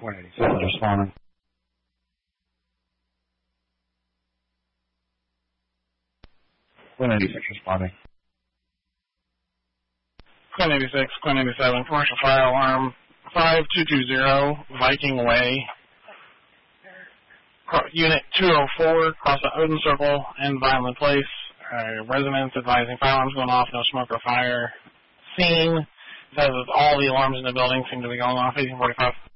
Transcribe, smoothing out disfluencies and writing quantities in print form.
187 responding. 186 responding. Quinn 86, Quinn 87, commercial fire alarm 5220, Viking Way. Unit 204, across the Odin Circle in Vineland Place. Residents advising fire alarms going off, no smoke or fire. Scene says that all the alarms in the building seem to be going off. 1845.